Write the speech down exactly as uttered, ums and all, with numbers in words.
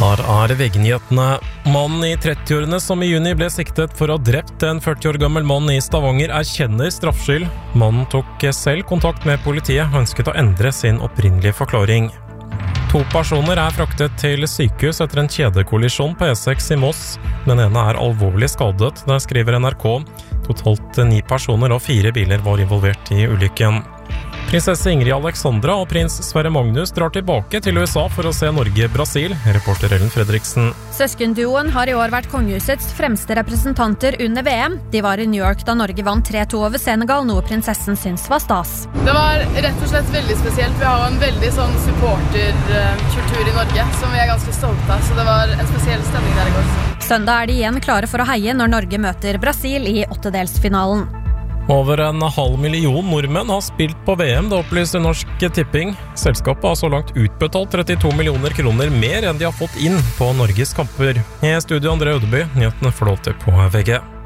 Her er V G-nyhetene. Mannen i trettiårene som i juni ble siktet for å ha drept en førti år gammel mann i Stavanger erkjenner straffskyld. Mannen tok selv kontakt med politiet og ønsket å endre sin opprinnelige forklaring. To personer er fraktet til sykehus etter en kjedekollisjon på E seks i Moss. Den ene er alvorlig skadet, det skriver N R K. Totalt ni personer og fire biler var involvert i ulykken. Prinsesse Ingrid Alexandra og prins Sverre Magnus drar tilbake til U S A for å se Norge-Brasil, reporter Ellen Fredriksen. Søskenduoen har i år vært kongehusets fremste representanter under V M. De var i New York da Norge vant tre to over Senegal, noe prinsessen syns var stas. Det var rett og slett veldig spesielt. Vi har en veldig sånn supporterkultur i Norge som vi er ganske stolte av, så det var en spesiell stemning der i går. Søndag er de igjen klare for å heie når Norge møter Brasil i åttedelsfinalen. Over en halv million nordmenn har spilt på V M, det opplyser Norsk Tipping. Selskapet har så langt utbetalt trettito millioner kroner mer enn de har fått inn på Norges kamper. I studio André Ødeby, nyhetene får du alltid på V G.